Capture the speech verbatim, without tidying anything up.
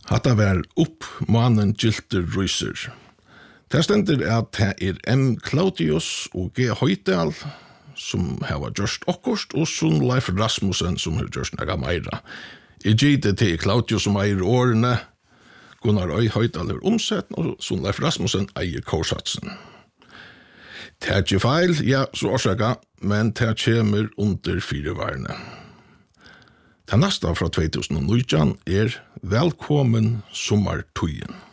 Hatta var upp mannen gilter ryser. Det stender at det er M. Claudius og G. Høydal som har gjort okkurst, og Sun Leif Rasmussen som har gjort nega meira. I gite til Claudius som eier årene, Gunnar Øy Høydal er omsett, og Sun Leif Rasmussen eier korsatsen. Det er ikke feil, ja, så årsaka, men det kommer under firevarene. Det neste fra tjuetusen og nitton er Velkommen sommartøyen.